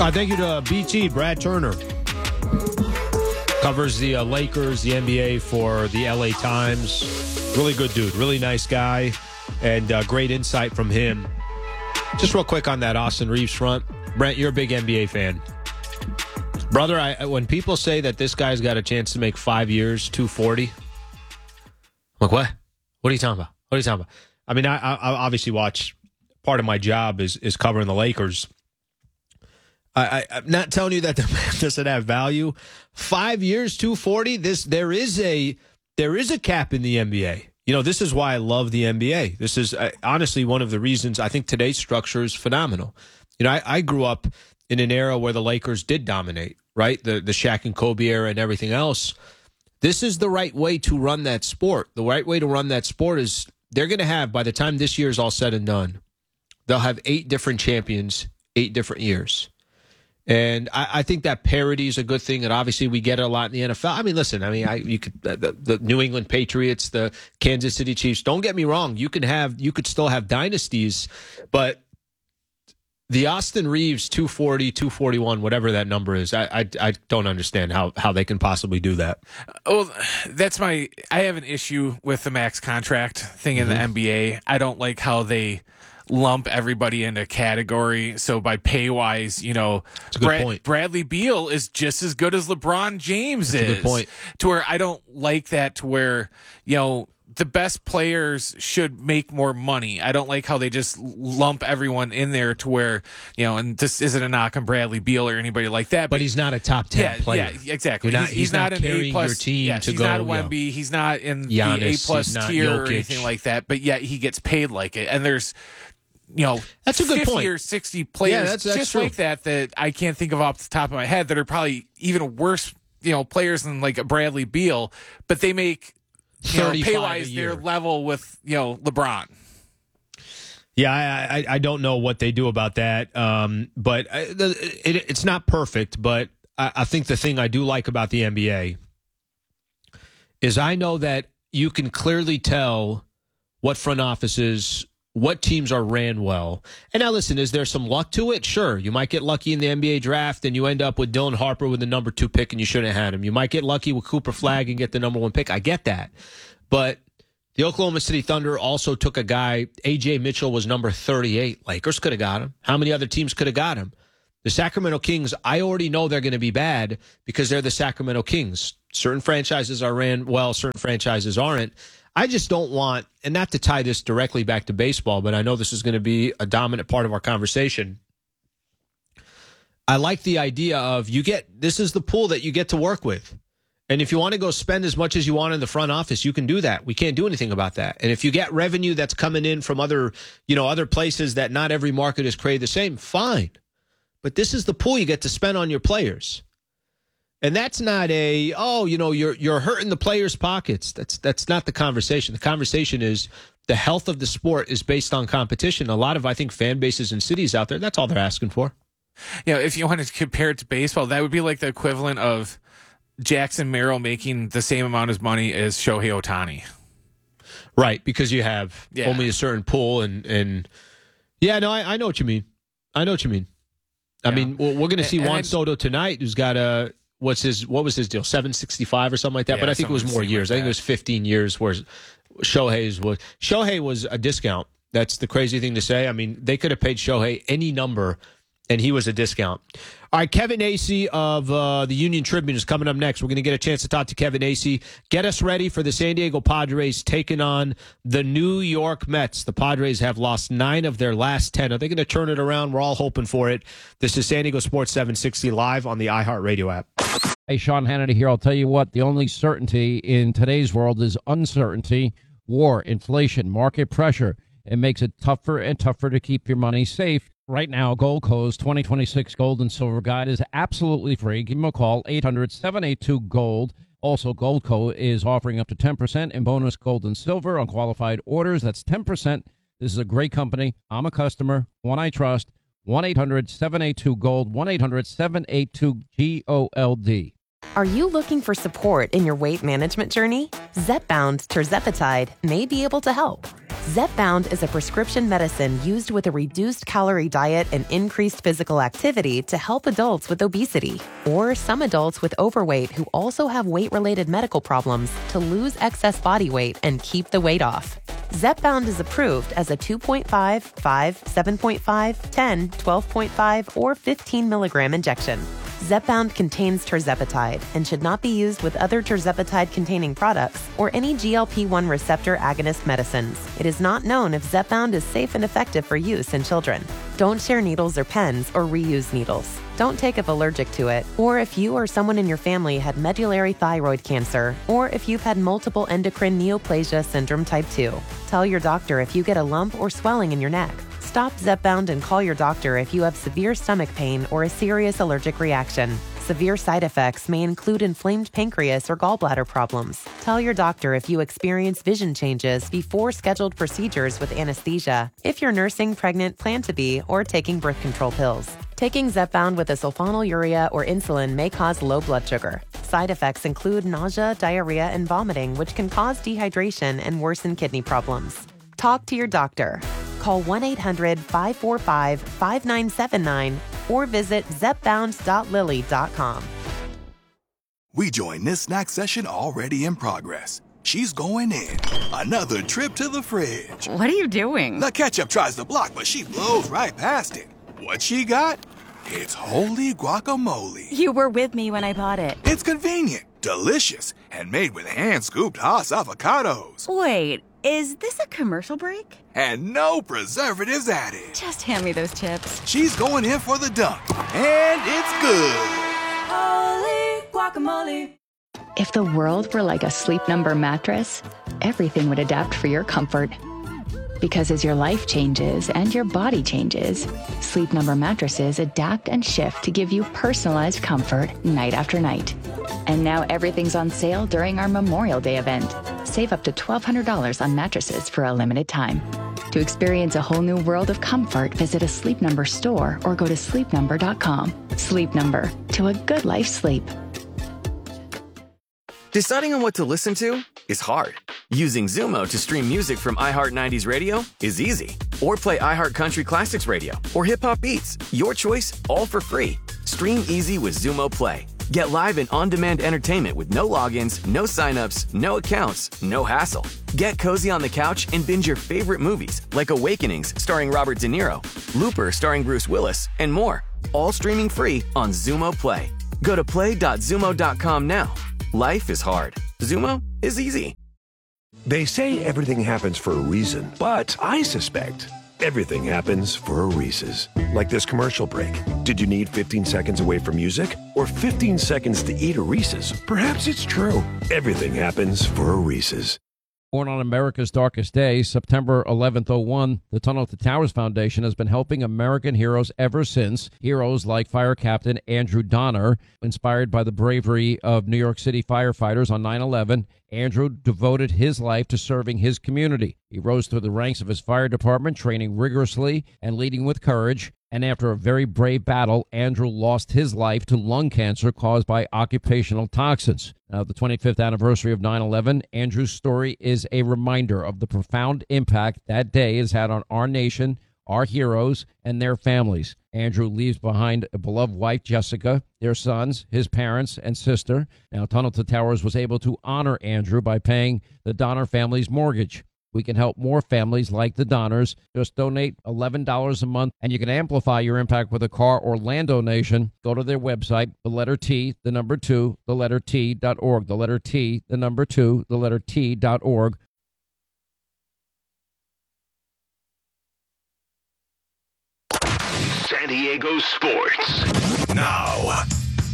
Thank you to BT, Brad Turner. Covers the Lakers, the NBA for the LA Times. Really good dude, really nice guy, and great insight from him. Just real quick on that Austin Reeves front. Brent, you're a big NBA fan. Brother, when people say that this guy's got a chance to make 5 years, 240, I'm like, what? What are you talking about? What are you talking about? I mean, I obviously watch, part of my job is covering the Lakers. I'm not telling you that the man doesn't have value. 5 years, 240. There is a cap in the NBA. You know, this is why I love the NBA. This is honestly one of the reasons I think today's structure is phenomenal. You know, I grew up in an era where the Lakers did dominate, right? The Shaq and Kobe era and everything else. This is the right way to run that sport. The right way to run that sport is they're going to have, by the time this year is all said and done, they'll have 8 different champions, 8 different years. And I think that parity is a good thing, and obviously we get it a lot in the NFL. I mean, listen, you could the New England Patriots, the Kansas City Chiefs. Don't get me wrong, you could still have dynasties, but the Austin Reeves 240, 241, whatever that number is, I don't understand how they can possibly do that. Oh, I have an issue with the max contract thing in the NBA. I don't like how they lump everybody into a category. So by pay wise, you know, Bradley Beal is just as good as LeBron James is. Good point. To where I don't like that, to where, you know, the best players should make more money. I don't like how they just lump everyone in there to where, you know, and this isn't a knock on Bradley Beal or anybody like that. But he's not a top 10 player. Yeah, exactly. He's not an carrying A+, your team to he's go. Not a Wemby. He's not in Giannis, the A+ tier Jokic, or anything like that. But yet he gets paid like it. And there's, you know, that's a good 50 point. or 60 players that's just true. like that I can't think of off the top of my head that are probably even worse, you know, players than like a Bradley Beal, but they make, you know, pay-wise, they're level with, you know, LeBron. Yeah, I don't know what they do about that, but it's not perfect. But I think the thing I do like about the NBA is I know that you can clearly tell what front offices, what teams are ran well. And now listen, is there some luck to it? Sure. You might get lucky in the NBA draft and you end up with Dylan Harper with the number 2 pick and you shouldn't have had him. You might get lucky with Cooper Flagg and get the number 1 pick. I get that. But the Oklahoma City Thunder also took a guy, A.J. Mitchell was number 38. Lakers could have got him. How many other teams could have got him? The Sacramento Kings, I already know they're going to be bad because they're the Sacramento Kings. Certain franchises are ran well, certain franchises aren't. I just don't want, and not to tie this directly back to baseball, but I know this is going to be a dominant part of our conversation. I like the idea of this is the pool that you get to work with. And if you want to go spend as much as you want in the front office, you can do that. We can't do anything about that. And if you get revenue that's coming in from other places that not every market is created the same, fine. But this is the pool you get to spend on your players. And that's not you're hurting the players' pockets. That's not the conversation. The conversation is the health of the sport is based on competition. A lot of, I think, fan bases and cities out there, that's all they're asking for. You know, if you wanted to compare it to baseball, that would be like the equivalent of Jackson Merrill making the same amount of money as Shohei Ohtani. Right, because you have only a certain pool and I know what you mean. I know what you mean. I mean, we're going to see Juan Soto tonight, who's got what was his deal? 765 or something like that. But I think it was more years. I think it was 15 years. Whereas Shohei was a discount. That's the crazy thing to say. I mean, they could have paid Shohei any number, and he was a discount. All right, Kevin Acee of the Union Tribune is coming up next. We're going to get a chance to talk to Kevin Acee. Get us ready for the San Diego Padres taking on the New York Mets. The Padres have lost 9 of their last 10. Are they going to turn it around? We're all hoping for it. This is San Diego Sports 760 live on the iHeartRadio app. Hey, Sean Hannity here. I'll tell you what, the only certainty in today's world is uncertainty, war, inflation, market pressure. It makes it tougher and tougher to keep your money safe. Right now, Goldco's 2026 Gold and Silver Guide is absolutely free. Give them a call, 800-782-GOLD. Also, Goldco is offering up to 10% in bonus gold and silver on qualified orders. That's 10%. This is a great company. I'm a customer, one I trust. 1-800-782-GOLD, 1-800-782-GOLD. Are you looking for support in your weight management journey? Zepbound tirzepatide may be able to help. Zepbound is a prescription medicine used with a reduced calorie diet and increased physical activity to help adults with obesity, or some adults with overweight who also have weight-related medical problems to lose excess body weight and keep the weight off. Zepbound is approved as a 2.5, 5, 7.5, 10, 12.5, or 15 milligram injection. Zepbound contains tirzepatide and should not be used with other tirzepatide-containing products or any GLP-1 receptor agonist medicines. It is not known if Zepbound is safe and effective for use in children. Don't share needles or pens or reuse needles. Don't take if allergic to it, or if you or someone in your family had medullary thyroid cancer, or if you've had multiple endocrine neoplasia syndrome type 2. Tell your doctor if you get a lump or swelling in your neck. Stop Zepbound and call your doctor if you have severe stomach pain or a serious allergic reaction. Severe side effects may include inflamed pancreas or gallbladder problems. Tell your doctor if you experience vision changes before scheduled procedures with anesthesia, if you're nursing, pregnant, plan to be, or taking birth control pills. Taking Zepbound with a sulfonylurea or insulin may cause low blood sugar. Side effects include nausea, diarrhea, and vomiting, which can cause dehydration and worsen kidney problems. Talk to your doctor. Call 1-800-545-5979 or visit zepbound.lilly.com. We join this snack session already in progress. She's going in. Another trip to the fridge. What are you doing? The ketchup tries to block, but she blows right past it. What she got? It's holy guacamole. You were with me when I bought it. It's convenient, delicious, and made with hand-scooped Hass avocados. Wait, is this a commercial break? And no preservatives added. Just hand me those chips. She's going in for the dunk, and it's good. Holy guacamole. If the world were like a Sleep Number mattress, everything would adapt for your comfort. Because as your life changes and your body changes, Sleep Number mattresses adapt and shift to give you personalized comfort night after night. And now everything's on sale during our Memorial Day event. Save up to $1,200 on mattresses for a limited time. To experience a whole new world of comfort, visit a Sleep Number store or go to sleepnumber.com. Sleep Number, to a good life's sleep. Deciding on what to listen to is hard. Using Zumo to stream music from iHeart 90s Radio is easy. Or play iHeart Country Classics Radio or Hip Hop Beats. Your choice, all for free. Stream easy with Zumo Play. Get live and on-demand entertainment with no logins, no signups, no accounts, no hassle. Get cozy on the couch and binge your favorite movies like Awakenings starring Robert De Niro, Looper starring Bruce Willis, and more. All streaming free on Zumo Play. Go to play.zumo.com now. Life is hard. Zumo is easy. They say everything happens for a reason, but I suspect everything happens for a Reese's. Like this commercial break. Did you need 15 seconds away from music or 15 seconds to eat a Reese's? Perhaps it's true. Everything happens for a Reese's. Born on America's darkest day, September 11th, 01, the Tunnel to Towers Foundation has been helping American heroes ever since. Heroes like Fire Captain Andrew Donner, inspired by the bravery of New York City firefighters on 9/11. Andrew devoted his life to serving his community. He rose through the ranks of his fire department, training rigorously and leading with courage. And after a very brave battle, Andrew lost his life to lung cancer caused by occupational toxins. Now, the 25th anniversary of 9/11, Andrew's story is a reminder of the profound impact that day has had on our nation, our heroes, and their families. Andrew leaves behind a beloved wife, Jessica, their sons, his parents, and sister. Now, Tunnel to Towers was able to honor Andrew by paying the Donner family's mortgage. We can help more families like the Donners. Just donate $11 a month, and you can amplify your impact with a car or land donation. Go to their website, the letter T, the number 2, the letter T.org. The letter T, the number 2, the letter T.org. San Diego Sports. Now.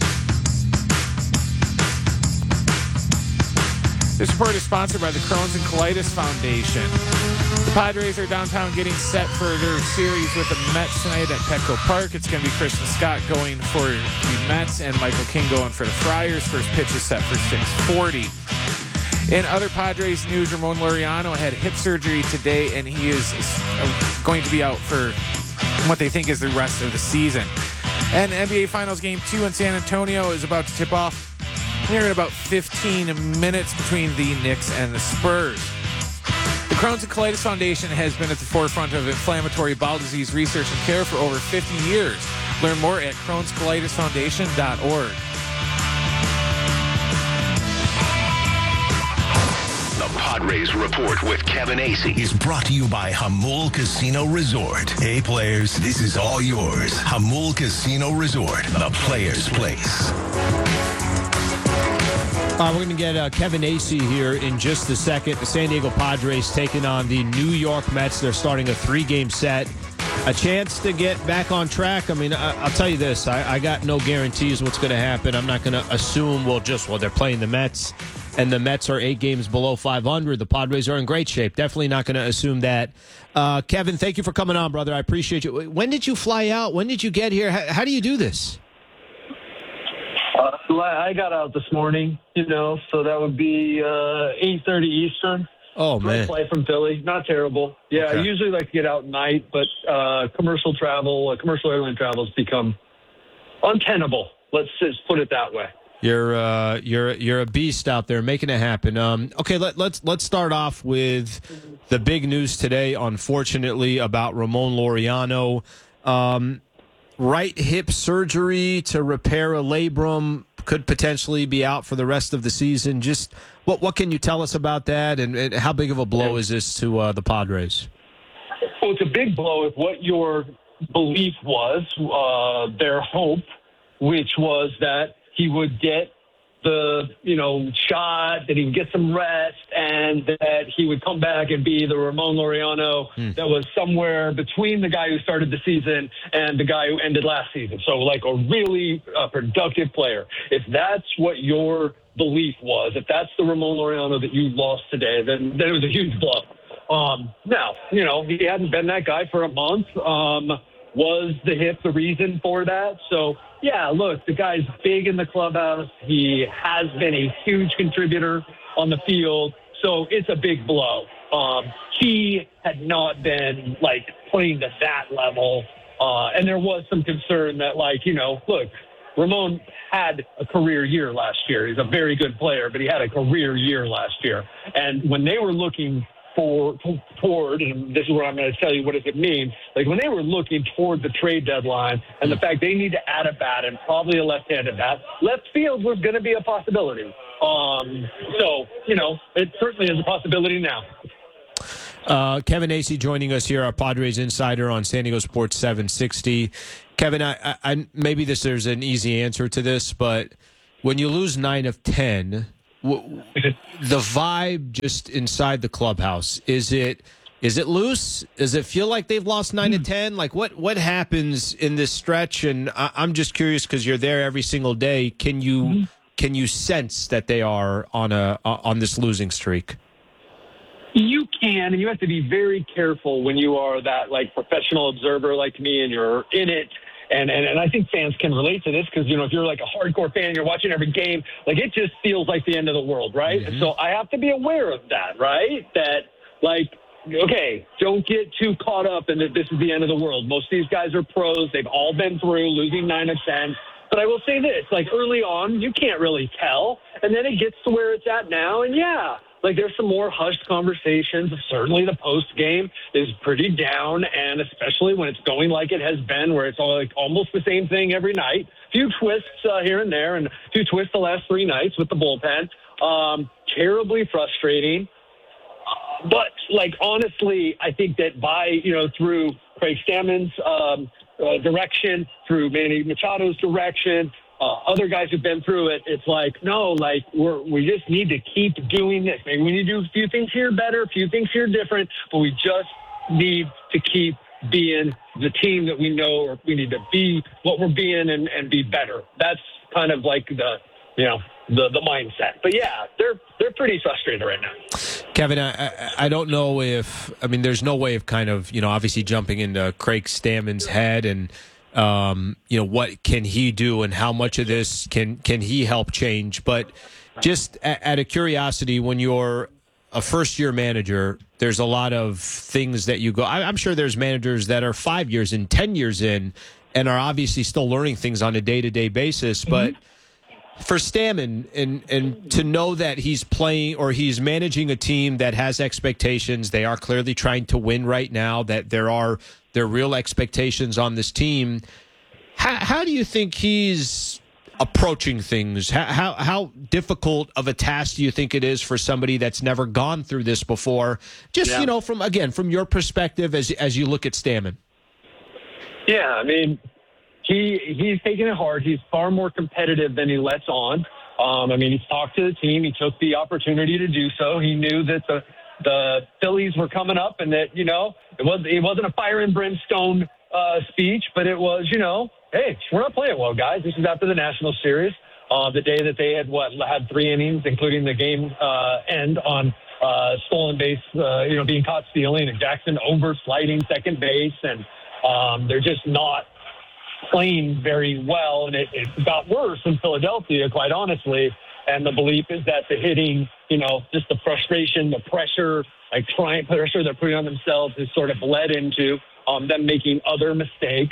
This report is sponsored by the Crohn's and Colitis Foundation. The Padres are downtown getting set for their series with the Mets tonight at Petco Park. It's going to be Christian Scott going for the Mets and Michael King going for the Friars. First pitch is set for 6:40. In other Padres news, Ramon Laureano had hip surgery today, and he is going to be out for what they think is the rest of the season. And NBA Finals Game 2 in San Antonio is about to tip off here in about 15 minutes between the Knicks and the Spurs. The Crohn's and Colitis Foundation has been at the forefront of inflammatory bowel disease research and care for over 50 years. Learn more at Crohn'sColitisFoundation.org. The Padres Report with Kevin Acee is brought to you by Jamul Casino Resort. Hey, players, this is all yours. Jamul Casino Resort, the players' place. We're going to get Kevin Acee here in just a second. The San Diego Padres taking on the New York Mets. They're starting a 3-game set. A chance to get back on track. I mean, I'll tell you this. I got no guarantees what's going to happen. I'm not going to assume, they're playing the Mets, and the Mets are 8 games below 500. The Padres are in great shape. Definitely not going to assume that. Kevin, thank you for coming on, brother. I appreciate you. When did you fly out? When did you get here? How do you do this? I got out this morning, so that would be 8:30 Eastern. Oh, man. Flight from Philly. Not terrible. Yeah, okay. I usually like to get out at night, but commercial airline travel has become untenable. Let's just put it that way. You're a beast out there making it happen. Okay, let's start off with the big news today, unfortunately, about Ramon Laureano. Right hip surgery to repair a labrum, could potentially be out for the rest of the season. Just what can you tell us about that, and how big of a blow is this to the Padres? Well, it's a big blow if what your belief was, their hope, which was that he would get the shot, that he would get some rest, and that he would come back and be the Ramon Laureano that was somewhere between the guy who started the season and the guy who ended last season. So like a really productive player. If that's what your belief was, if that's the Ramon Laureano that you lost today, then it was a huge blow. Now, he hadn't been that guy for a month. Was the hip the reason for that? So, yeah, look, the guy's big in the clubhouse. He has been a huge contributor on the field. So it's a big blow. He had not been, playing to that level. And there was some concern that, look, Ramon had a career year last year. He's a very good player, but he had a career year last year. And when they were looking toward, and this is where I'm going to tell you what does it mean. When they were looking toward the trade deadline and the fact they need to add a bat and probably a left-handed bat, left field was going to be a possibility. It certainly is a possibility now. Kevin Acee joining us here, our Padres insider on San Diego Sports 760. Kevin, I maybe there's an easy answer to this, but when you lose 9 of 10, the vibe just inside the clubhouse, is it loose? Does it feel like they've lost 9 to 10? What happens in this stretch? And I'm just curious because you're there every single day. Can you sense that they are on this losing streak? You can, and you have to be very careful when you are that professional observer like me and you're in it. And I think fans can relate to this because, if you're like a hardcore fan, you're watching every game, it just feels like the end of the world, right? Mm-hmm. So I have to be aware of that, right? That, okay, don't get too caught up in that this is the end of the world. Most of these guys are pros. They've all been through losing 9 of 10. But I will say this, early on, you can't really tell. And then it gets to where it's at now, and there's some more hushed conversations. Certainly the post game is pretty down, and especially when it's going like it has been, where it's all almost the same thing every night. A few twists here and there, and a few twists the last 3 nights with the bullpen. Terribly frustrating. But honestly, I think that through Craig Stammen's direction, through Manny Machado's direction, other guys who've been through it, it's we just need to keep doing this. Maybe we need to do a few things here better, a few things here different, but we just need to keep being the team that we know, or we need to be what we're being and be better. That's kind of the mindset. But they're pretty frustrated right now. Kevin, I don't know there's no way of kind of, obviously jumping into Craig Stammen's head and, what can he do and how much of this can he help change? But just out of curiosity, when you're a first-year manager, there's a lot of things that you go. I'm sure there's managers that are 5 years in, 10 years in, and are obviously still learning things on a day-to-day basis. But for Stammen and to know that he's playing or he's managing a team that has expectations. They are clearly trying to win right now, that there are real expectations on this team. How do you think he's approaching things? How difficult of a task do you think it is for somebody that's never gone through this before? Just, from your perspective as you look at Stammen. Yeah, I mean, he's taking it hard. He's far more competitive than he lets on. He's talked to the team. He took the opportunity to do so. He knew that the Phillies were coming up and that, it wasn't a fire and brimstone speech, but it was, hey, we're not playing well, guys. This is after the National Series, the day that they had 3 innings, including the game end on stolen base, being caught stealing, and Jackson over-sliding second base, and they're just not playing very well, and it got worse in Philadelphia, quite honestly. And the belief is that the hitting, just the frustration, the pressure, pressure they're putting on themselves has sort of bled into them making other mistakes.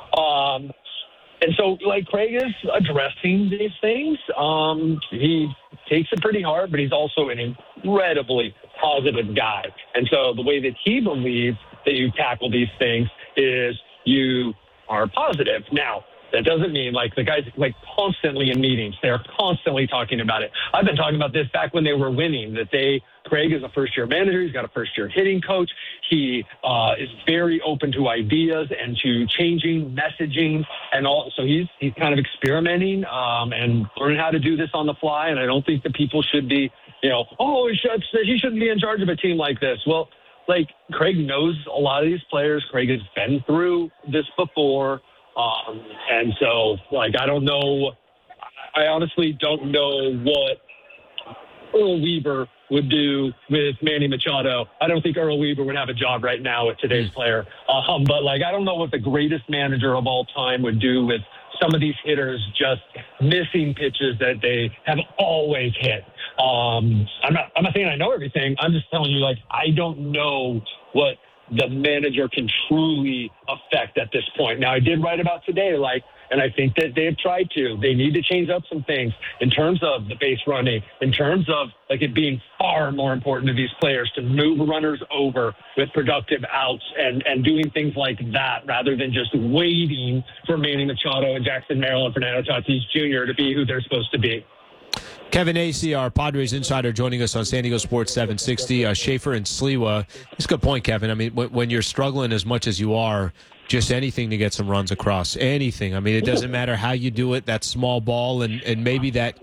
And so, Craig is addressing these things. He takes it pretty hard, but he's also an incredibly positive guy. And so the way that he believes that you tackle these things is you are positive. Now, that doesn't mean the guys constantly in meetings. They're constantly talking about it. I've been talking about this back when they were winning, Craig is a first-year manager. He's got a first-year hitting coach. He is very open to ideas and to changing messaging and all. So he's kind of experimenting and learning how to do this on the fly. And I don't think that people should be, he shouldn't be in charge of a team like this. Well, Craig knows a lot of these players. Craig has been through this before. And so, I don't know. I honestly don't know what Earl Weaver would do with Manny Machado. I don't think Earl Weaver would have a job right now with today's player. But I don't know what the greatest manager of all time would do with some of these hitters just missing pitches that they have always hit. I'm not saying I know everything. I'm just telling you, I don't know what the manager can truly affect at this point. Now, I did write about today, and I think that they have tried to. They need to change up some things in terms of the base running, in terms of it being far more important to these players to move runners over with productive outs and doing things like that rather than just waiting for Manny Machado and Jackson Merrill and Fernando Tatis Jr. to be who they're supposed to be. Kevin Acee, our Padres insider, joining us on San Diego Sports 760. Schaefer and Sliwa. It's a good point, Kevin. When you're struggling as much as you are, just anything to get some runs across, anything. It doesn't matter how you do it, that small ball, and maybe that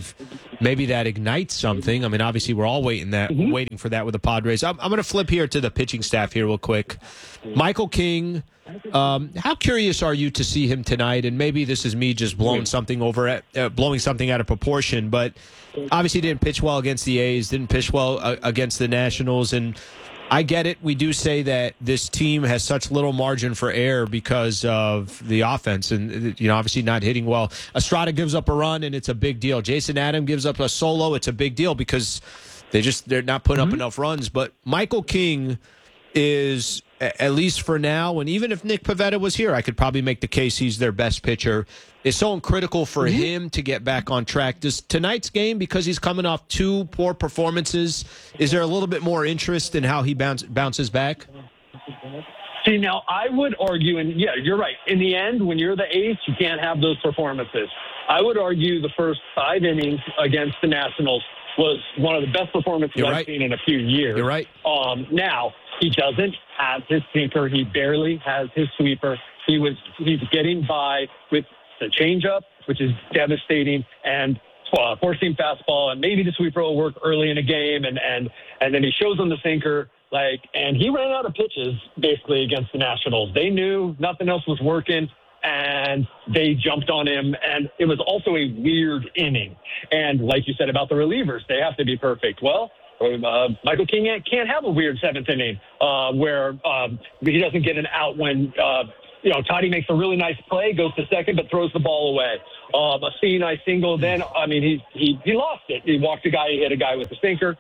ignites something. Obviously, we're all waiting for that with the Padres. I'm going to flip here to the pitching staff here real quick. Michael King, how curious are you to see him tonight? And maybe this is me just blowing something out of proportion, but obviously didn't pitch well against the A's, didn't pitch well against the Nationals, and I get it. We do say that this team has such little margin for error because of the offense and, obviously not hitting well. Estrada gives up a run, and it's a big deal. Jason Adam gives up a solo. It's a big deal because they're not putting up enough runs. But Michael King is, at least for now, and even if Nick Pivetta was here, I could probably make the case he's their best pitcher. It's so critical for him to get back on track. Does tonight's game, because he's coming off 2 poor performances, is there a little bit more interest in how he bounces back? See, now I would argue, and yeah, you're right. In the end, when you're the ace, you can't have those performances. I would argue the first 5 innings against the Nationals was one of the best performances I've seen in a few years. You're right. Now, he doesn't have his sinker. He barely has his sweeper. He's getting by with the changeup, which is devastating, and four-seam fastball, and maybe the sweeper will work early in a game, and then he shows them the sinker, and he ran out of pitches basically against the Nationals. They knew nothing else was working, and they jumped on him, and it was also a weird inning. And like you said about the relievers, they have to be perfect. Well, Michael King can't have a weird 7th inning where he doesn't get an out when Toddy makes a really nice play, goes to second, but throws the ball away. A C&I single, then, he lost it. He walked a guy, he hit a guy with a sinker.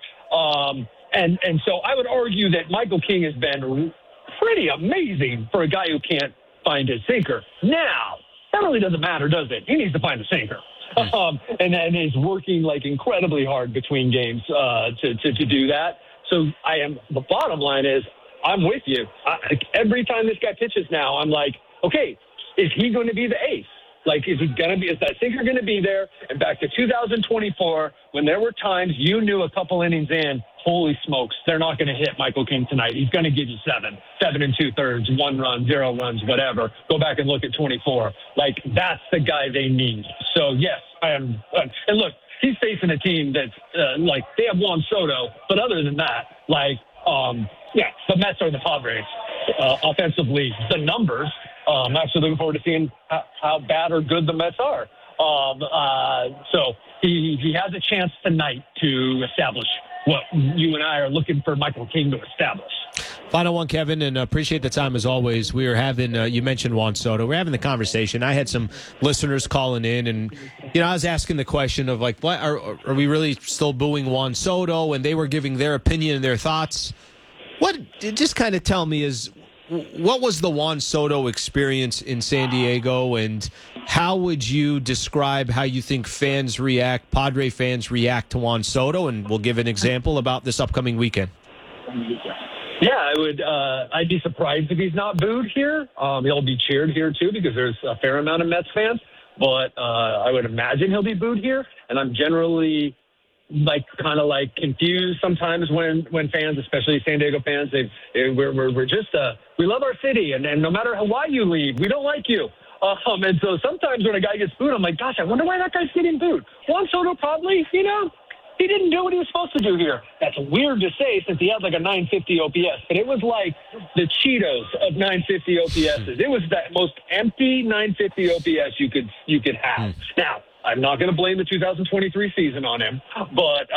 And so I would argue that Michael King has been pretty amazing for a guy who can't find his sinker. Now, that really doesn't matter, does it? He needs to find the sinker. and is working like incredibly hard between games to do that. So the bottom line is, I'm with you. Every time this guy pitches now, I'm like, okay, is he going to be the ace? Like, is that sinker going to be there? And back to 2024, when there were times you knew a couple innings in, holy smokes, they're not going to hit Michael King tonight. He's going to give you 7 2/3, 1 run, 0 runs, whatever. Go back and look at 24. Like, that's the guy they need. So, yes, I am. And look, he's facing a team that's they have Juan Soto, but other than that, the Mets are the Padres offensively. The numbers. I'm actually looking forward to seeing how bad or good the Mets are. So he has a chance tonight to establish what you and I are looking for Michael King to establish. Final one, Kevin, and appreciate the time as always. We were having, you mentioned Juan Soto. We're having the conversation. I had some listeners calling in, and, I was asking the question of, like, what are we really still booing Juan Soto? And they were giving their opinion and their thoughts. Just kind of tell me what was the Juan Soto experience in San Diego, and how would you describe how you think Padre fans react to Juan Soto? And we'll give an example about this upcoming weekend. Yeah, I would. I'd be surprised if he's not booed here. He'll be cheered here too, because there's a fair amount of Mets fans. But I would imagine he'll be booed here. And I'm generally kind of confused sometimes when fans, especially San Diego fans, we're just we love our city, and no matter why you leave, we don't like you. And so sometimes when a guy gets booed, I'm like, gosh, I wonder why that guy's getting booed. Juan Soto probably, he didn't do what he was supposed to do here. That's weird to say since he had like a 950 OPS, but it was like the Cheetos of 950 OPSs. It was that most empty 950 OPS you could have. Now, I'm not going to blame the 2023 season on him, but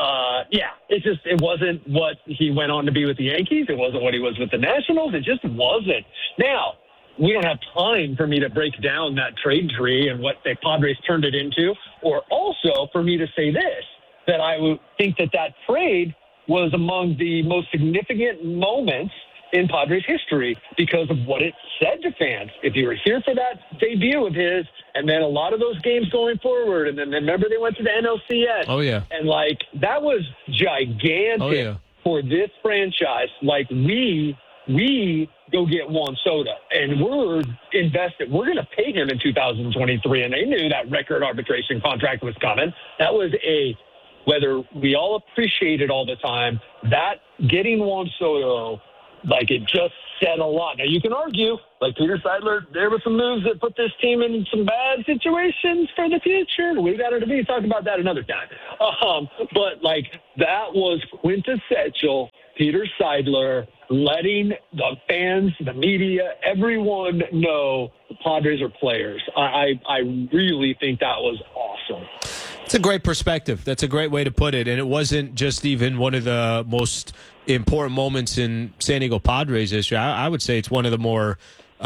it wasn't what he went on to be with the Yankees. It wasn't what he was with the Nationals. It just wasn't. Now, we don't have time for me to break down that trade tree and what the Padres turned it into, or also for me to say this, that I would think that trade was among the most significant moments in Padres history because of what it said to fans. If you were here for that debut of his, and then a lot of those games going forward, and then remember they went to the NLCS. Oh, yeah. And, that was gigantic for this franchise. We go get Juan Soto, and we're invested. We're going to pay him in 2023, and they knew that record arbitration contract was coming. That was whether we all appreciate it all the time, that getting Juan Soto, it just said a lot. Now, you can argue, like Peter Seidler, there were some moves that put this team in some bad situations for the future. We got to talk about that another time. But that was quintessential Peter Seidler letting the fans, the media, everyone know the Padres are players. I really think that was awesome. It's a great perspective. That's a great way to put it. And it wasn't just even one of the most important moments in San Diego Padres history. I would say it's one of the more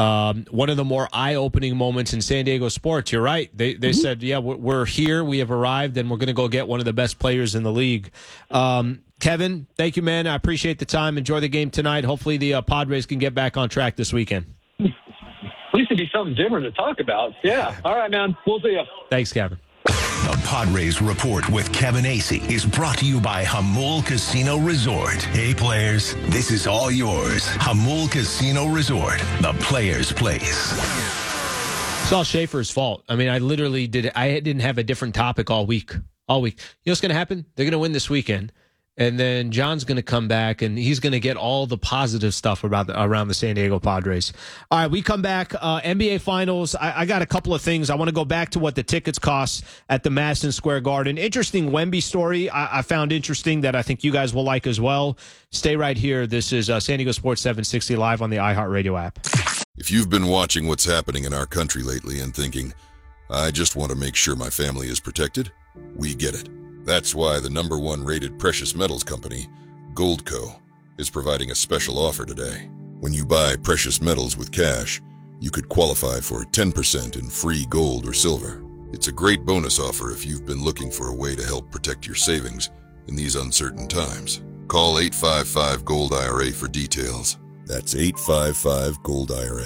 eye-opening moments in San Diego sports. You're right. They said, yeah, we're here. We have arrived, and we're going to go get one of the best players in the league. Kevin, thank you, man. I appreciate the time. Enjoy the game tonight. Hopefully the Padres can get back on track this weekend. At least it'd be something different to talk about. Yeah. All right, man. We'll see you. Thanks, Kevin. The Padres Report with Kevin Acee is brought to you by Jamul Casino Resort. Hey, players, this is all yours. Jamul Casino Resort, the players' place. It's all Schaefer's fault. I mean, I didn't have a different topic all week. You know what's going to happen? They're going to win this weekend. And then John's going to come back, and he's going to get all the positive stuff around the San Diego Padres. All right, we come back. NBA Finals. I got a couple of things. I want to go back to what the tickets cost at the Madison Square Garden. Interesting Wemby story I found interesting that I think you guys will like as well. Stay right here. This is San Diego Sports 760 live on the iHeartRadio app. If you've been watching what's happening in our country lately and thinking, I just want to make sure my family is protected, we get it. That's why the #1 rated precious metals company, Goldco, is providing a special offer today. When you buy precious metals with cash, you could qualify for 10% in free gold or silver. It's a great bonus offer if you've been looking for a way to help protect your savings in these uncertain times. Call 855-GOLD-IRA for details. That's 855-GOLD-IRA.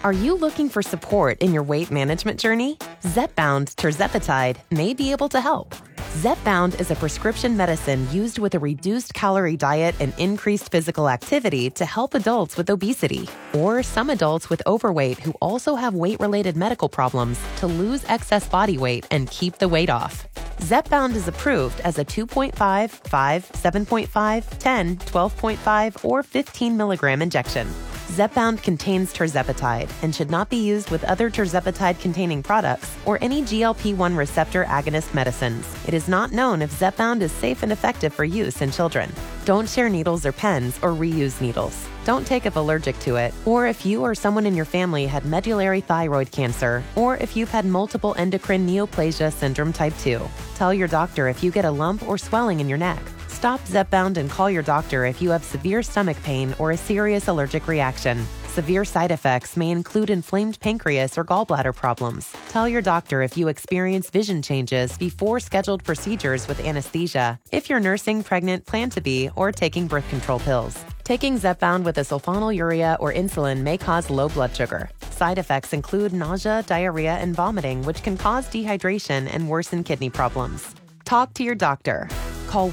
Are you looking for support in your weight management journey? Zepbound tirzepatide may be able to help. Zepbound is a prescription medicine used with a reduced calorie diet and increased physical activity to help adults with obesity or some adults with overweight who also have weight-related medical problems to lose excess body weight and keep the weight off. Zepbound is approved as a 2.5, 5, 7.5, 10, 12.5, or 15 milligram injection. Zepbound contains tirzepatide and should not be used with other tirzepatide-containing products or any GLP-1 receptor agonist medicines. It is not known if Zepbound is safe and effective for use in children. Don't share needles or pens or reuse needles. Don't take if allergic to it, or if you or someone in your family had medullary thyroid cancer, or if you've had multiple endocrine neoplasia syndrome type 2. Tell your doctor if you get a lump or swelling in your neck. Stop Zepbound and call your doctor if you have severe stomach pain or a serious allergic reaction. Severe side effects may include inflamed pancreas or gallbladder problems. Tell your doctor if you experience vision changes before scheduled procedures with anesthesia, if you're nursing, pregnant, plan to be, or taking birth control pills. Taking Zepbound with a sulfonylurea or insulin may cause low blood sugar. Side effects include nausea, diarrhea, and vomiting, which can cause dehydration and worsen kidney problems. Talk to your doctor. Call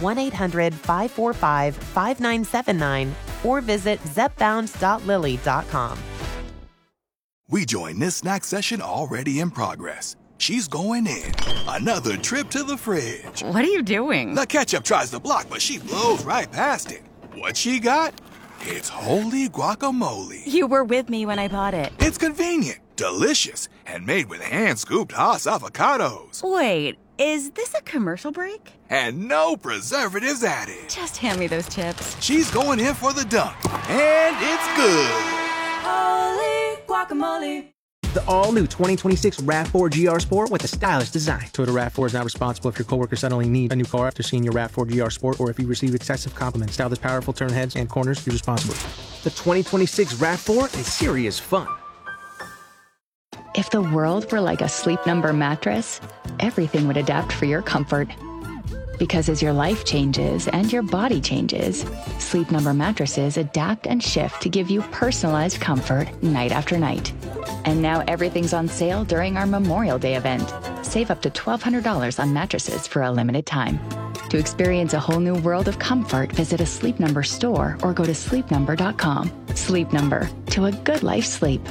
1-800-545-5979 or visit zepbound.lilly.com. We join this snack session already in progress. She's going in. Another trip to the fridge. What are you doing? The ketchup tries to block, but she blows right past it. What she got? It's holy guacamole. You were with me when I bought it. It's convenient, delicious, and made with hand-scooped Hass avocados. Wait, is this a commercial break? And no preservatives added. Just hand me those chips. She's going in for the dunk, and it's good. Holy guacamole. The all-new 2026 RAV4 GR Sport with a stylish design. Toyota RAV4 is not responsible if your coworker suddenly needs a new car after seeing your RAV4 GR Sport or if you receive excessive compliments. Style this powerful, turn heads and corners. Use responsibly. The 2026 RAV4 is serious fun. If the world were like a Sleep Number mattress, everything would adapt for your comfort. Because as your life changes and your body changes, Sleep Number mattresses adapt and shift to give you personalized comfort night after night. And now everything's on sale during our Memorial Day event. Save up to $1,200 on mattresses for a limited time. To experience a whole new world of comfort, visit a Sleep Number store or go to sleepnumber.com. Sleep Number, to a good life sleep.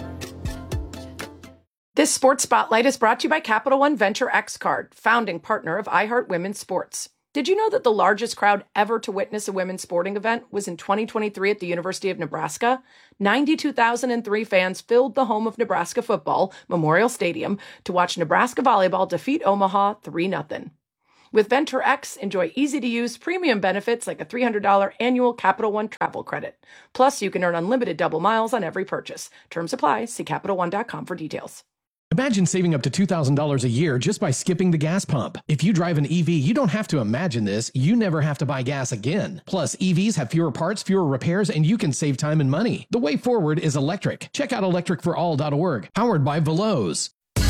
This Sports Spotlight is brought to you by Capital One Venture X Card, founding partner of iHeart Women's Sports. Did you know that the largest crowd ever to witness a women's sporting event was in 2023 at the University of Nebraska? 92,003 fans filled the home of Nebraska football, Memorial Stadium, to watch Nebraska volleyball defeat Omaha 3-0. With Venture X, enjoy easy-to-use premium benefits like a $300 annual Capital One travel credit. Plus, you can earn unlimited double miles on every purchase. Terms apply. See CapitalOne.com for details. Imagine saving up to $2,000 a year just by skipping the gas pump. If you drive an EV, you don't have to imagine this. You never have to buy gas again. Plus, EVs have fewer parts, fewer repairs, and you can save time and money. The way forward is electric. Check out electricforall.org, powered by Veloz.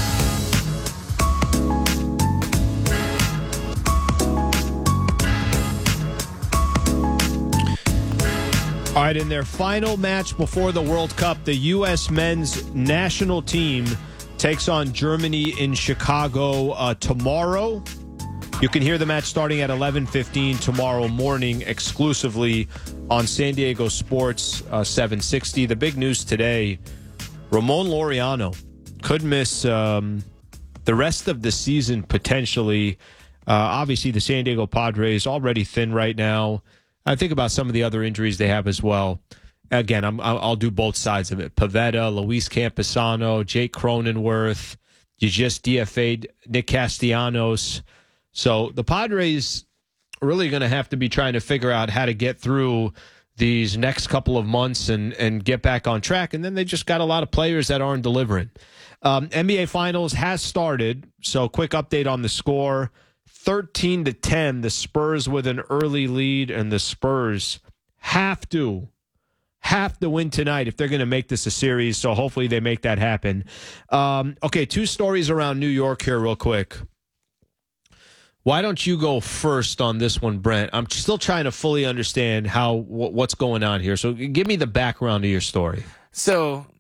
All right, in their final match before the World Cup, the U.S. men's national team takes on Germany in Chicago tomorrow. You can hear the match starting at 11:15 tomorrow morning exclusively on San Diego Sports 760. The big news today, Ramon Laureano could miss the rest of the season potentially. Obviously, the San Diego Padres already thin right now. I think about some of the other injuries they have as well. Again, I'll do both sides of it. Pivetta, Luis Camposano, Jake Cronenworth. You just DFA'd Nick Castellanos. So the Padres are really going to have to be trying to figure out how to get through these next couple of months and get back on track. And then they just got a lot of players that aren't delivering. NBA Finals has started. So quick update on the score. 13-10, the Spurs with an early lead, and the Spurs have to win tonight if they're going to make this a series, so hopefully they make that happen. Okay, two stories around New York here real quick. Why don't you go first on this one, Brent? I'm still trying to fully understand what's going on here, so give me the background of your story. So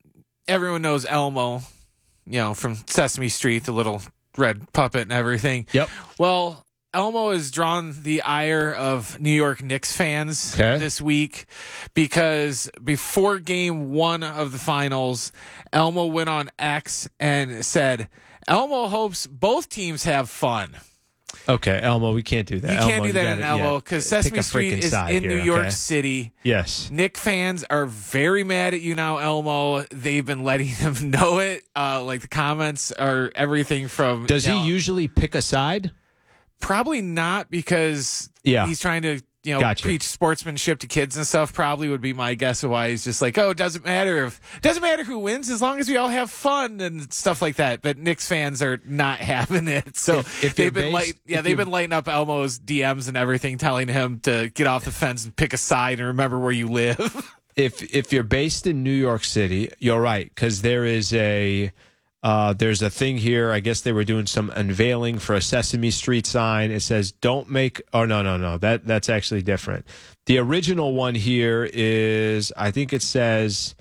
everyone knows Elmo, from Sesame Street, the little red puppet and everything. Yep. Well, Elmo has drawn the ire of New York Knicks fans this week because before game 1 of the finals, Elmo went on X and said, Elmo hopes both teams have fun. Okay, Elmo, we can't do that. You can't do that in Elmo because Sesame Street is in New York City. Yes. Knick fans are very mad at you now, Elmo. They've been letting them know it. Like the comments are everything from... Does he usually pick a side? Probably not, because he's trying to preach sportsmanship to kids and stuff. Probably would be my guess of why he's just like, it doesn't matter who wins as long as we all have fun and stuff like that. But Knicks fans are not having it, so if they've been lighting up Elmo's DMs and everything, telling him to get off the fence and pick a side and remember where you live. If you're based in New York City, you're right, because there is there's a thing here. I guess they were doing some unveiling for a Sesame Street sign. It says, don't make... Oh, no. That's actually different. The original one here is, I think it says,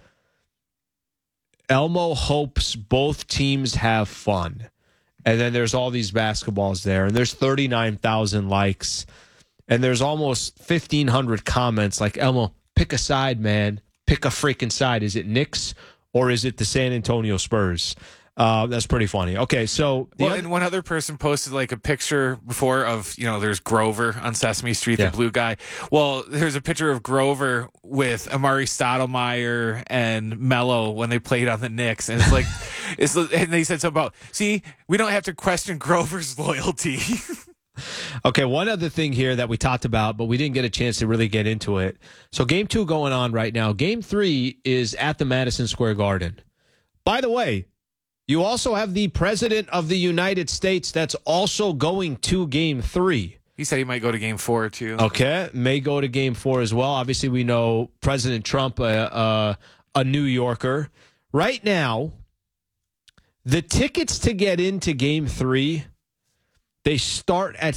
Elmo hopes both teams have fun. And then there's all these basketballs there. And there's 39,000 likes. And there's almost 1,500 comments like, Elmo, pick a side, man. Pick a freaking side. Is it Knicks or is it the San Antonio Spurs? That's pretty funny. Okay, so... and one other person posted like a picture before of, there's Grover on Sesame Street, the blue guy. Well, there's a picture of Grover with Amari Stoudemire and Melo when they played on the Knicks. And it's like, and they said something about, see, we don't have to question Grover's loyalty. Okay, one other thing here that we talked about, but we didn't get a chance to really get into it. So game 2 going on right now. Game 3 is at the Madison Square Garden. By the way, you also have the President of the United States that's also going to Game 3. He said he might go to Game 4, too. Okay, may go to Game 4 as well. Obviously, we know President Trump, a New Yorker. Right now, the tickets to get into Game 3, they start at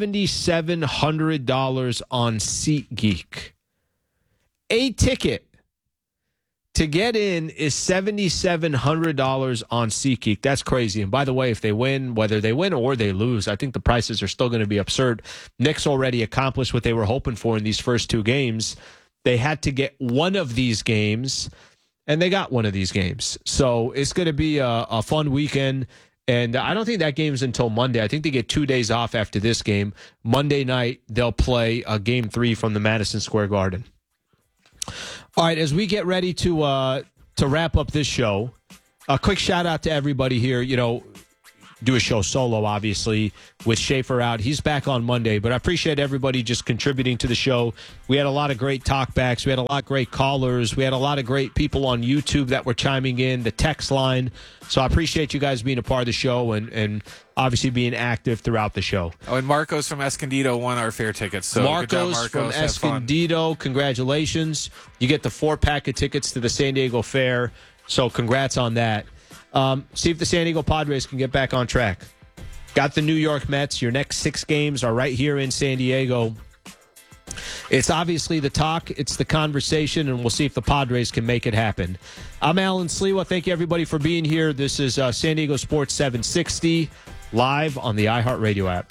$7,700 on SeatGeek. A ticket to get in is $7,700 on SeatGeek. That's crazy. And by the way, if they win, whether they win or they lose, I think the prices are still going to be absurd. Knicks already accomplished what they were hoping for in these first 2 games. They had to get one of these games, and they got one of these games. So it's going to be a fun weekend. And I don't think that game's until Monday. I think they get 2 days off after this game. Monday night, they'll play Game 3 from the Madison Square Garden. All right, as we get ready to wrap up this show, a quick shout out to everybody here. Do a show solo, obviously, with Schaefer out. He's back on Monday, but I appreciate everybody just contributing to the show. We had a lot of great talkbacks. We had a lot of great callers. We had a lot of great people on YouTube that were chiming in, the text line. So I appreciate you guys being a part of the show and obviously being active throughout the show. Oh, and Marcos from Escondido won our fair tickets. So Marcos from Escondido, congratulations. You get the 4-pack of tickets to the San Diego Fair. So congrats on that. See if the San Diego Padres can get back on track. Got the New York Mets. Your next 6 games are right here in San Diego. It's obviously the talk. It's the conversation, and we'll see if the Padres can make it happen. I'm Alan Sliwa. Thank you, everybody, for being here. This is San Diego Sports 760, live on the iHeartRadio app.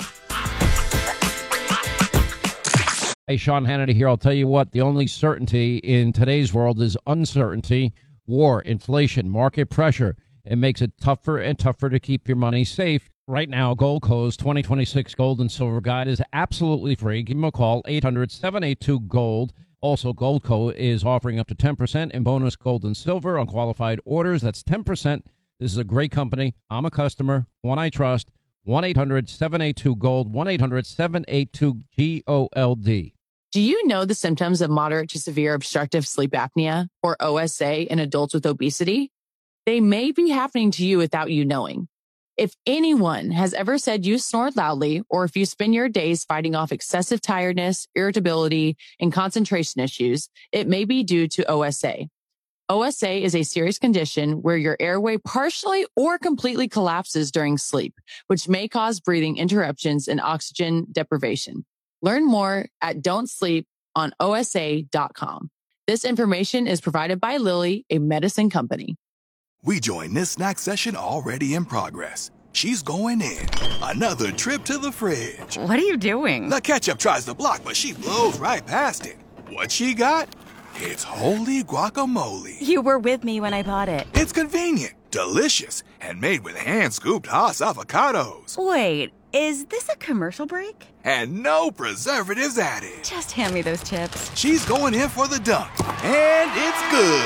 Hey, Sean Hannity here. I'll tell you what, the only certainty in today's world is uncertainty, war, inflation, market pressure. It makes it tougher and tougher to keep your money safe. Right now, Goldco's 2026 Gold and Silver Guide is absolutely free. Give them a call, 800-782-GOLD. Also, Goldco is offering up to 10% in bonus gold and silver on qualified orders. That's 10%. This is a great company. I'm a customer, one I trust. 1-800-782-GOLD, 1-800-782-GOLD. Do you know the symptoms of moderate to severe obstructive sleep apnea, or OSA, in adults with obesity? They may be happening to you without you knowing. If anyone has ever said you snore loudly, or if you spend your days fighting off excessive tiredness, irritability, and concentration issues, it may be due to OSA. OSA is a serious condition where your airway partially or completely collapses during sleep, which may cause breathing interruptions and oxygen deprivation. Learn more at don'tsleeponosa.com. This information is provided by Lilly, a medicine company. We join this snack session already in progress. She's going in. Another trip to the fridge. What are you doing? The ketchup tries to block, but she blows right past it. What she got? It's holy guacamole. You were with me when I bought it. It's convenient, delicious, and made with hand-scooped Haas avocados. Wait, is this a commercial break? And no preservatives added. Just hand me those chips. She's going in for the dunk, and it's good.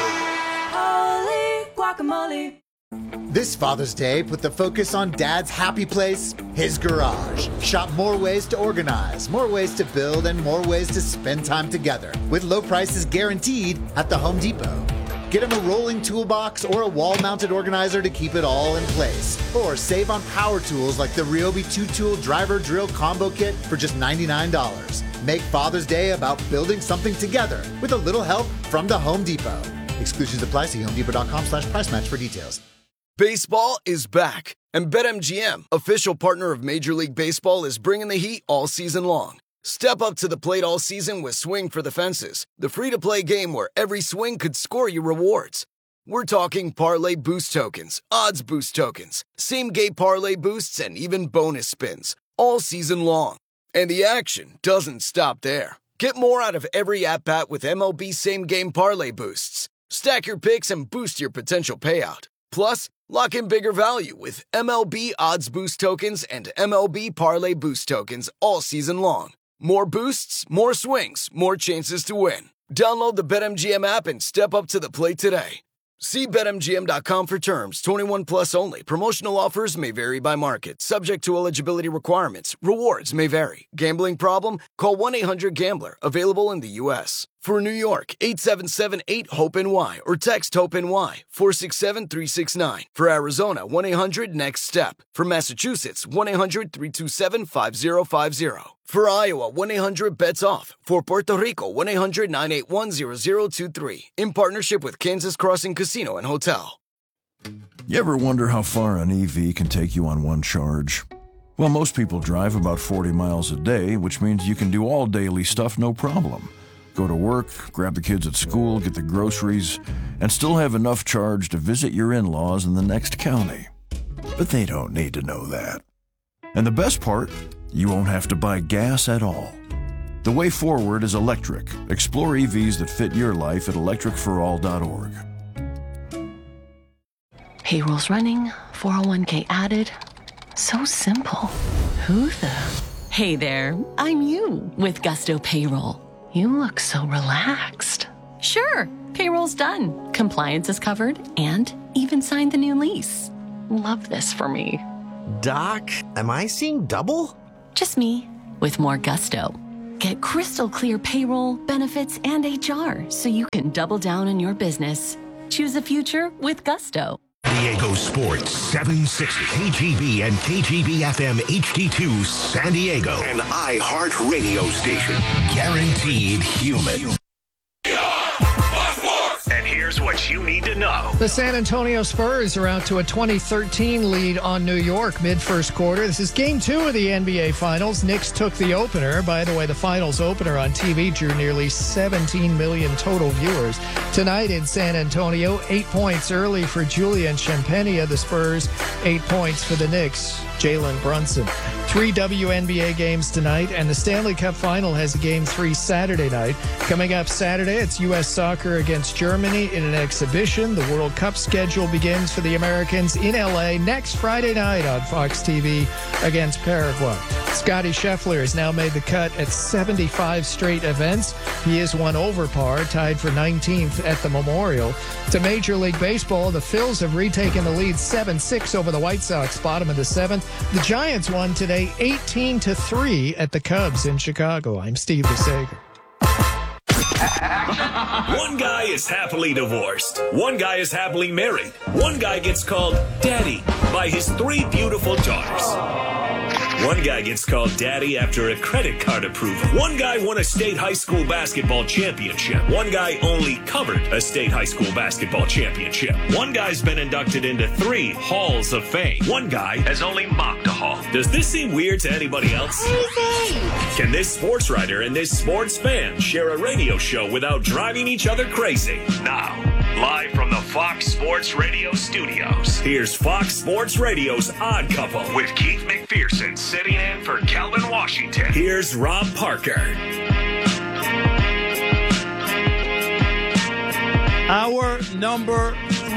Holy guacamole. This Father's Day, put the focus on Dad's happy place, his garage. Shop more ways to organize, more ways to build, and more ways to spend time together. With low prices guaranteed at the Home Depot. Get him a rolling toolbox or a wall-mounted organizer to keep it all in place. Or save on power tools like the Ryobi 2-tool driver drill combo kit for just $99. Make Father's Day about building something together with a little help from the Home Depot. Exclusions apply. See homedepot.com/price match for details. Baseball is back, and BetMGM, official partner of Major League Baseball, is bringing the heat all season long. Step up to the plate all season with Swing for the Fences, the free-to-play game where every swing could score you rewards. We're talking parlay boost tokens, odds boost tokens, same-game parlay boosts, and even bonus spins, all season long. And the action doesn't stop there. Get more out of every at-bat with MLB same-game parlay boosts. Stack your picks and boost your potential payout. Plus, lock in bigger value with MLB Odds Boost Tokens and MLB Parlay Boost Tokens all season long. More boosts, more swings, more chances to win. Download the BetMGM app and step up to the plate today. See BetMGM.com for terms. 21 plus only. Promotional offers may vary by market. Subject to eligibility requirements. Rewards may vary. Gambling problem? Call 1-800-GAMBLER. Available in the U.S. For New York, 877-8-HOPE-NY or text HOPE-NY 467-369. For Arizona, 1-800-NEXT-STEP. For Massachusetts, 1-800-327-5050. For Iowa, 1-800-BETS-OFF. For Puerto Rico, 1-800-981-0023. In partnership with Kansas Crossing Casino and Hotel. You ever wonder how far an EV can take you on one charge? Well, most people drive about 40 miles a day, which means you can do all daily stuff no problem. Go to work, grab the kids at school, get the groceries, and still have enough charge to visit your in-laws in the next county. But they don't need to know that. And the best part, you won't have to buy gas at all. The way forward is electric. Explore EVs that fit your life at electricforall.org. Payroll's running, 401k added. So simple. Who the? Hey there, I'm you with Gusto Payroll. You look so relaxed. Sure, payroll's done. Compliance is covered and even signed the new lease. Love this for me. Doc, am I seeing double? Just me, with more gusto. Get crystal clear payroll, benefits, and HR so you can double down on your business. Choose a future with Gusto. Diego Sports 760 KGB and KGB FM HD2 San Diego. An iHeart radio station. Guaranteed human. And here's what you need to know. The San Antonio Spurs are out to a 2013 lead on New York mid-first quarter. This is Game 2 of the NBA Finals. Knicks took the opener. By the way, the Finals opener on TV drew nearly 17 million total viewers. Tonight in San Antonio, 8 points early for Julian Champagnie. The Spurs, 8 points for the Knicks. Jalen Brunson. 3 WNBA games tonight, and the Stanley Cup Final has a Game 3 Saturday night. Coming up Saturday, it's U.S. Soccer against Germany in an exhibition. The World Cup schedule begins for the Americans in L.A. next Friday night on Fox TV against Paraguay. Scottie Scheffler has now made the cut at 75 straight events. He is one over par, tied for 19th at the Memorial. To Major League Baseball, the Phils have retaken the lead 7-6 over the White Sox, bottom of the 7th. The Giants won today 18-3 at the Cubs in Chicago. I'm Steve DeSager. One guy is happily divorced. One guy is happily married. One guy gets called Daddy by his 3 beautiful daughters. One guy gets called Daddy after a credit card approval. One guy won a state high school basketball championship. One guy only covered a state high school basketball championship. One guy's been inducted into 3 halls of fame. One guy has only mocked a hall. Does this seem weird to anybody else? Can this sports writer and this sports fan share a radio show without driving each other crazy? Now, Live from the Fox Sports Radio studios, here's Fox Sports Radio's Odd Couple with Keith McPherson sitting in for Calvin Washington. Here's Rob Parker. Our number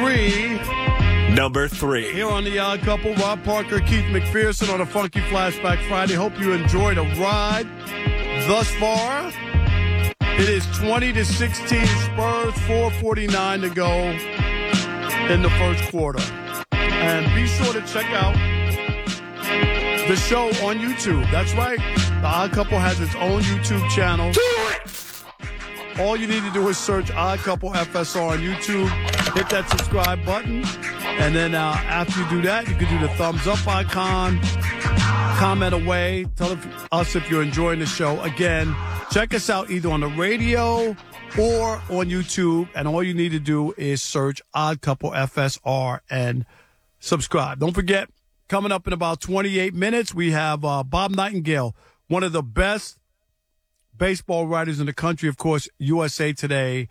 three. Here on the Odd Couple, Rob Parker, Keith McPherson on a Funky Flashback Friday. Hope you enjoyed a ride thus far. It is 20-16 Spurs, 4:49 to go in the first quarter. And be sure to check out the show on YouTube. That's right. The Odd Couple has its own YouTube channel. Do it! All you need to do is search Odd Couple FSR on YouTube. Hit that subscribe button. And then after you do that, you can do the thumbs up icon. Comment away. Tell us if you're enjoying the show. Again, check us out either on the radio or on YouTube. And all you need to do is search Odd Couple FSR and subscribe. Don't forget, coming up in about 28 minutes, we have Bob Nightingale, one of the best baseball writers in the country, of course, USA Today,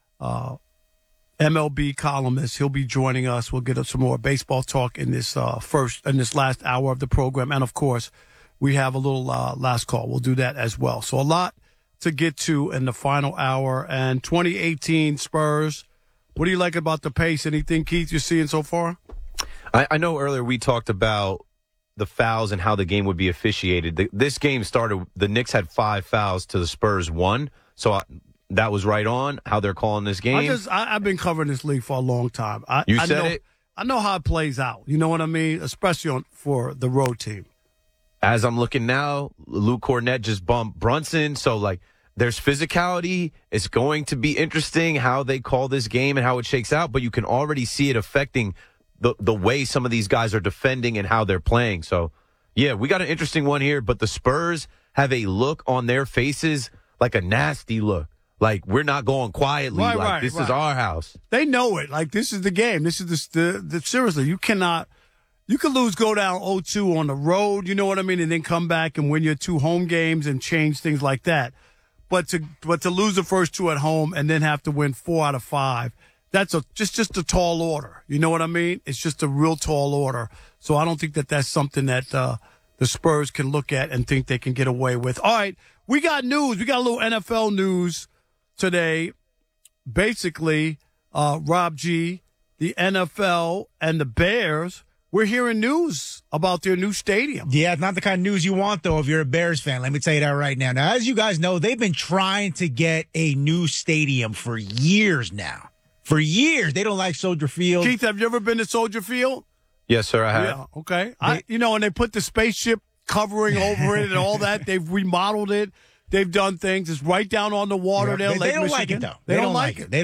MLB columnist. He'll be joining us. We'll get some more baseball talk in this last hour of the program. And, of course, we have a little last call. We'll do that as well. So a lot to get to in the final hour. And 2018 Spurs, what do you like about the pace? Anything, Keith, you're seeing so far? I know earlier we talked about the fouls and how the game would be officiated. This game started, the Knicks had 5 fouls to the Spurs 1. So that was right on how they're calling this game. I've been covering this league for a long time. I know how it plays out. You know what I mean? Especially for the road team. As I'm looking now, Luke Cornett just bumped Brunson. So, there's physicality. It's going to be interesting how they call this game and how it shakes out. But you can already see it affecting the way some of these guys are defending and how they're playing. So, yeah, we got an interesting one here. But the Spurs have a look on their faces, like a nasty look. Like, we're not going quietly. This is our house. They know it. Like, this is the game. This is seriously, you could go down 0-2 on the road, you know what I mean, and then come back and win your 2 home games and change things like that. But to lose the first 2 at home and then have to win 4 out of 5, that's just a tall order. You know what I mean? It's just a real tall order. So I don't think that's something that the Spurs can look at and think they can get away with. All right, we got news. We got a little NFL news today. Basically, Rob G., the NFL and the Bears, we're hearing news about their new stadium. Yeah, it's not the kind of news you want, though, if you're a Bears fan. Let me tell you that right now. Now, as you guys know, they've been trying to get a new stadium for years now. For years, they don't like Soldier Field. Keith, have you ever been to Soldier Field? Yes, sir, I have. Yeah, okay. And they put the spaceship covering over it and all that. They've remodeled it. They've done things. It's right down on the water there. They don't like it, though. They don't like it.